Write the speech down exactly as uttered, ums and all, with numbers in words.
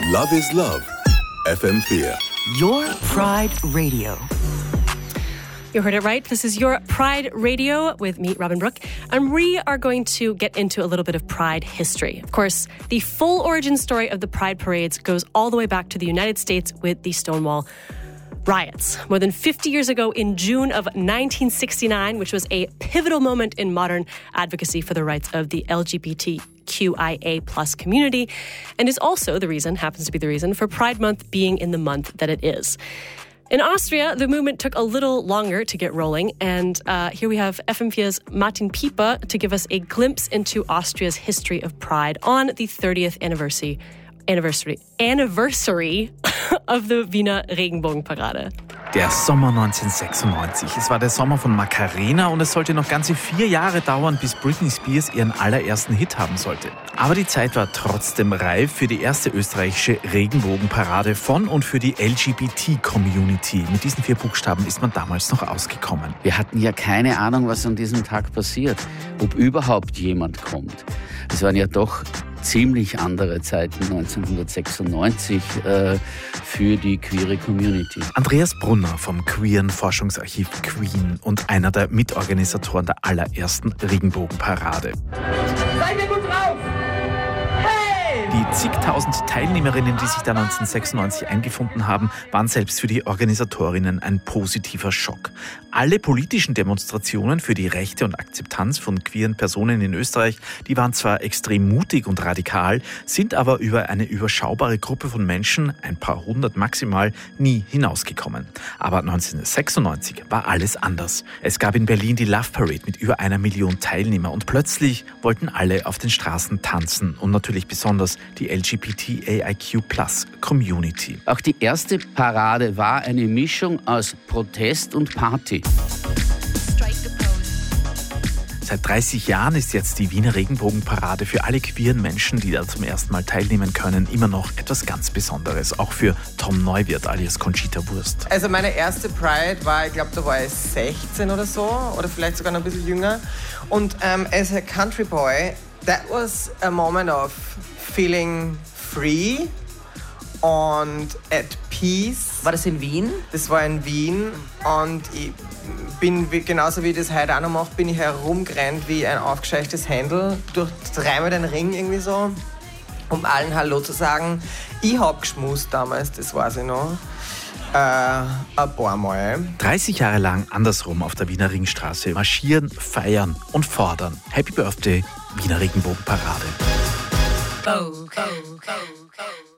Love is Love, F M vier. Your Pride Radio. You heard it right. This is Your Pride Radio with me, Robin Brooke. And we are going to get into a little bit of Pride history. Of course, the full origin story of the Pride parades goes all the way back to the United States with the Stonewall riots. More than fifty years ago in June of nineteen sixty-nine, which was a pivotal moment in modern advocacy for the rights of the L G B T Q I A plus community, and is also the reason, happens to be the reason, for Pride Month being in the month that it is. In Austria, the movement took a little longer to get rolling, and uh, here we have F M vier's Martin Pieper to give us a glimpse into Austria's history of Pride on the thirtieth anniversary anniversary anniversary of the Wiener Regenbogenparade. Der Sommer neunzehnhundertsechsundneunzig. Es war der Sommer von Macarena und es sollte noch ganze vier Jahre dauern, bis Britney Spears ihren allerersten Hit haben sollte. Aber die Zeit war trotzdem reif für die erste österreichische Regenbogenparade von und für die L G B T-Community. Mit diesen vier Buchstaben ist man damals noch ausgekommen. Wir hatten ja keine Ahnung, was an diesem Tag passiert, ob überhaupt jemand kommt. Es waren ja doch ziemlich andere Zeiten neunzehnhundertsechsundneunzig äh, für die queere Community. Andreas Brunner vom queeren Forschungsarchiv Queen und einer der Mitorganisatoren der allerersten Regenbogenparade. Seid ihr gut drauf? Hey! Die zigtausend Teilnehmerinnen, die sich da neunzehnhundertsechsundneunzig eingefunden haben, waren selbst für die Organisatorinnen ein positiver Schock. Alle politischen Demonstrationen für die Rechte und Akzeptanz von queeren Personen in Österreich, die waren zwar extrem mutig und radikal, sind aber über eine überschaubare Gruppe von Menschen, ein paar hundert maximal, nie hinausgekommen. Aber neunzehnhundertsechsundneunzig war alles anders. Es gab in Berlin die Love Parade mit über einer Million Teilnehmer und plötzlich wollten alle auf den Straßen tanzen und natürlich besonders die L G B T A I Q plus Community. Auch die erste Parade war eine Mischung aus Protest und Party. Seit dreißig Jahren ist jetzt die Wiener Regenbogenparade für alle queeren Menschen, die da zum ersten Mal teilnehmen können, immer noch etwas ganz Besonderes. Auch für Tom Neuwirth alias Conchita Wurst. Also meine erste Pride war, ich glaube, da war ich sechzehn oder so, oder vielleicht sogar noch ein bisschen jünger. Und um, as a country boy, that was a moment of feeling free and at peace. War das in Wien? Das war in Wien und ich bin, genauso wie ich das heute auch noch mache, bin ich herumgerannt wie ein aufgescheuchtes Händel durch dreimal den Ring irgendwie so, um allen Hallo zu sagen. Ich hab geschmust damals, das weiß ich noch. Äh, ein paar Mal. dreißig Jahre lang andersrum auf der Wiener Ringstraße marschieren, feiern und fordern. Happy Birthday, Wiener Regenbogenparade. Oh, oh, oh, oh.